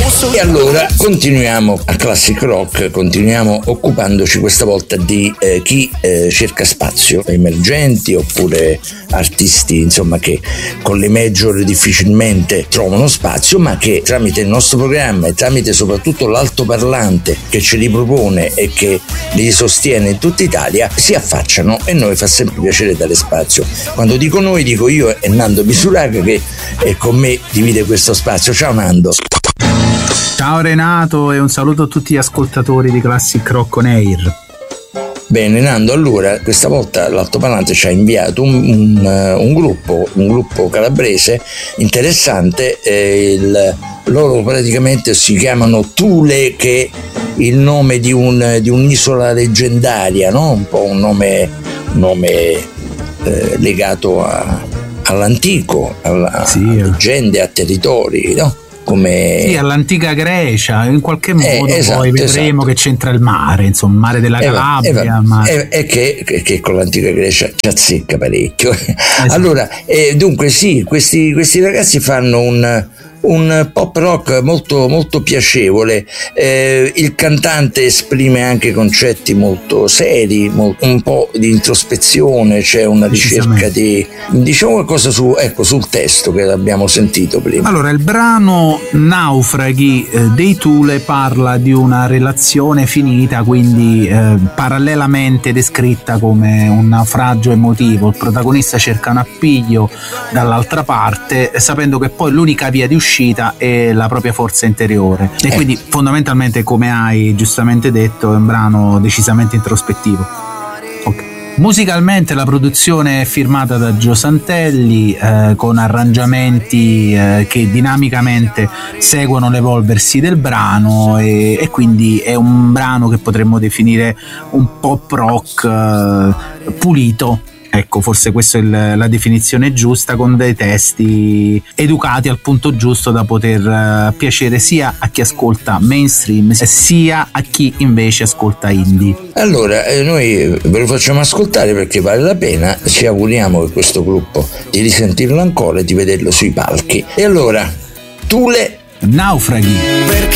E allora continuiamo a Classic Rock, continuiamo occupandoci questa volta di chi cerca spazio, emergenti oppure artisti insomma che con le major difficilmente trovano spazio, ma che tramite il nostro programma e tramite soprattutto l'altoparlante che ce li propone e che li sostiene in tutta Italia si affacciano, e noi fa sempre piacere dare spazio. Quando dico noi dico io e Nando Misuraga, che con me divide questo spazio. Ciao Nando. Ciao Renato, e un saluto a tutti gli ascoltatori di Classic Rock on Air. Bene Nando, allora questa volta l'altoparlante ci ha inviato un gruppo calabrese interessante, loro praticamente si chiamano Thule, che è il nome di un'isola leggendaria, no? Un po' un nome legato all'antico, a leggende, a territori, no? Come... Sì, all'antica Grecia, in qualche modo esatto, poi vedremo che c'entra il mare, insomma, il mare della Calabria. E che con l'antica Grecia ci azzecca parecchio. Esatto. Allora, dunque sì, questi ragazzi fanno un pop rock molto, molto piacevole. Il cantante esprime anche concetti molto seri, un po' di introspezione, c'è una ricerca diciamo qualcosa sul testo che l'abbiamo sentito prima. Allora, il brano Naufraghi dei Thule parla di una relazione finita, quindi parallelamente descritta come un naufragio emotivo. Il protagonista cerca un appiglio dall'altra parte, sapendo che poi l'unica via di uscita è la propria forza interiore, e quindi fondamentalmente, come hai giustamente detto, è un brano decisamente introspettivo. Musicalmente la produzione è firmata da Gio Santelli, con arrangiamenti che dinamicamente seguono l'evolversi del brano, e quindi è un brano che potremmo definire un pop rock pulito. Ecco, forse questa è la definizione giusta, con dei testi educati al punto giusto da poter piacere sia a chi ascolta mainstream sia a chi invece ascolta indie. Allora, noi ve lo facciamo ascoltare perché vale la pena, ci auguriamo che questo gruppo di risentirlo ancora e di vederlo sui palchi. E allora, Thule, Naufraghi. Perché